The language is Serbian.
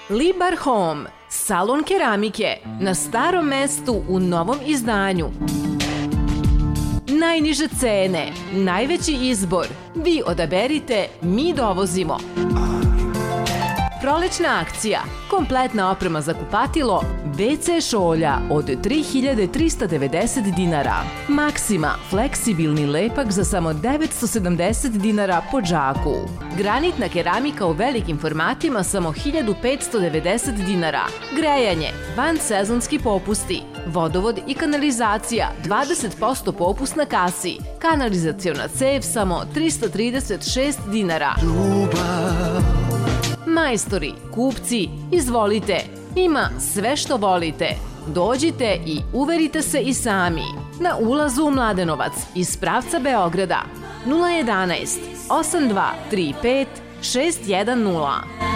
Libar Home, salon keramike na starom mestu u novom izdanju. Najniže cene, najveći izbor. Vi odaberite, mi dovozimo. Prolećna akcija. Kompletna oprema za kupatilo, WC šolja od 3.390 dinara. Maksima, fleksibilni lepak za samo 970 dinara po džaku. Granitna keramika u velikim formatima samo 1.590 dinara. Grejanje, vansezonski popusti. Vodovod i kanalizacija, 20% popust na kasi. Kanalizaciona cev samo 336 dinara. Majstori, kupci, izvolite, ima sve što volite. Dođite i uverite se i sami. Na ulazu u Mladenovac iz pravca Beograda 011 8235 610.